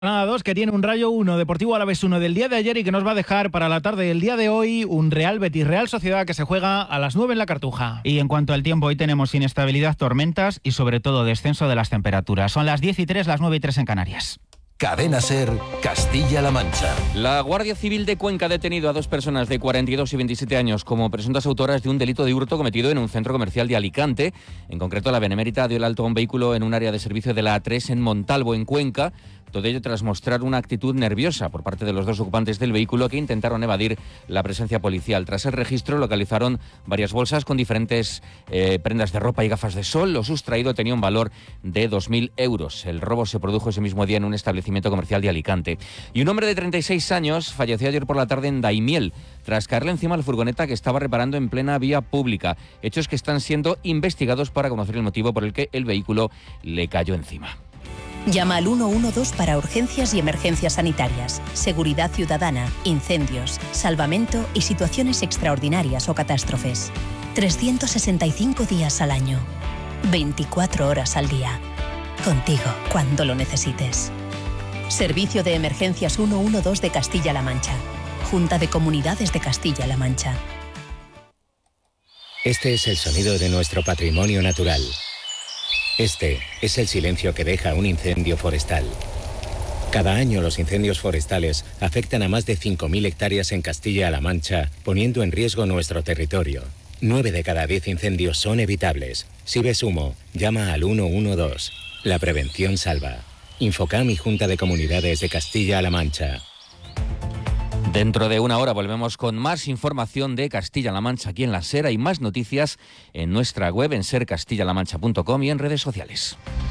Granada 2, que tiene un Rayo 1, Deportivo Alavés 1 del día de ayer y que nos va a dejar para la tarde del día de hoy un Real Betis Real Sociedad que se juega a las 9 en la Cartuja. Y en cuanto al tiempo, hoy tenemos inestabilidad, tormentas y sobre todo descenso de las temperaturas. Son las 10:03, las 9:03 en Canarias. Cadena SER, Castilla-La Mancha. La Guardia Civil de Cuenca ha detenido a 2 personas de 42 y 27 años como presuntas autoras de un delito de hurto cometido en un centro comercial de Alicante. En concreto, la Benemérita dio el alto a un vehículo en un área de servicio de la A3 en Montalvo, en Cuenca. Todo ello tras mostrar una actitud nerviosa por parte de los 2 ocupantes del vehículo que intentaron evadir la presencia policial. Tras el registro localizaron varias bolsas con diferentes prendas de ropa y gafas de sol. Lo sustraído tenía un valor de 2.000 euros. El robo se produjo ese mismo día en un establecimiento comercial de Alicante. Y un hombre de 36 años falleció ayer por la tarde en Daimiel tras caerle encima la furgoneta que estaba reparando en plena vía pública. Hechos que están siendo investigados para conocer el motivo por el que el vehículo le cayó encima. Llama al 112 para urgencias y emergencias sanitarias, seguridad ciudadana, incendios, salvamento y situaciones extraordinarias o catástrofes. 365 días al año, 24 horas al día. Contigo cuando lo necesites. Servicio de Emergencias 112 de Castilla-La Mancha. Junta de Comunidades de Castilla-La Mancha. Este es el sonido de nuestro patrimonio natural. Este es el silencio que deja un incendio forestal. Cada año los incendios forestales afectan a más de 5.000 hectáreas en Castilla-La Mancha, poniendo en riesgo nuestro territorio. 9 de cada 10 incendios son evitables. Si ves humo, llama al 112. La prevención salva. Infocam y Junta de Comunidades de Castilla-La Mancha. Dentro de una hora volvemos con más información de Castilla-La Mancha aquí en La SER. Hay más noticias en nuestra web en sercastillalamancha.com y en redes sociales.